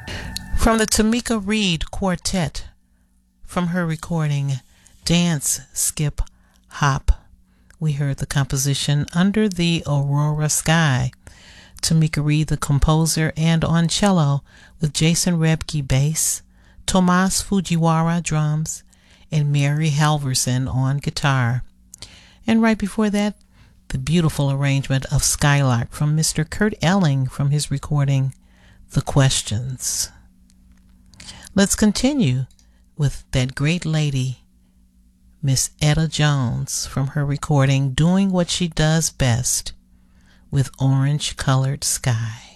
From the Tamika Reed Quartet, from her recording Dance, Skip, Hop, we heard the composition Under the Aurora Sky. Tamika Reed, the composer, and on cello with Jason Rebke bass, Tomas Fujiwara drums, and Mary Halverson on guitar. And right before that, the beautiful arrangement of Skylark from Mr. Kurt Elling from his recording The Questions. Let's continue with that great lady, Miss Etta Jones, from her recording Doing What She Does Best with Orange Colored Sky.